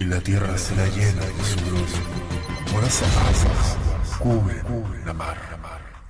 y la tierra será llena de su gloria. Por esas asas cubren la mar.